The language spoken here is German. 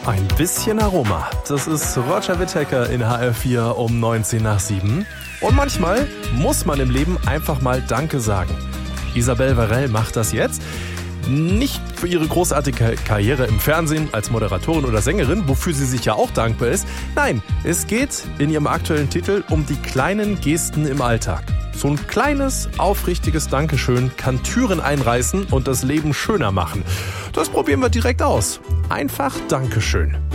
Ein bisschen Aroma. Das ist Roger Whittaker in HR4 um 19 nach 7. Und manchmal muss man im Leben einfach mal Danke sagen. Isabelle Varell macht das jetzt. Nicht für ihre großartige Karriere im Fernsehen als Moderatorin oder Sängerin, wofür sie sich ja auch dankbar ist. Nein, es geht in ihrem aktuellen Titel um die kleinen Gesten im Alltag. So ein kleines, aufrichtiges Dankeschön kann Türen einreißen und das Leben schöner machen. Das probieren wir direkt aus. Einfach Dankeschön.